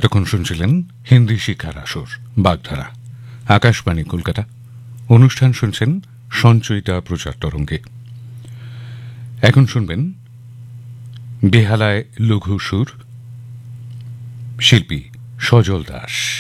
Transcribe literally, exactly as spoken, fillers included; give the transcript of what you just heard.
এতক্ষণ শুনছিলেন হিন্দি শিক্ষার আসর বাগধারা, আকাশবাণী কলকাতা। অনুষ্ঠান শুনছেন সঞ্চয়িতা প্রচার তরঙ্গে। এখন শুনবেন বেহালায় লঘু সুর, শিল্পী সজল দাস।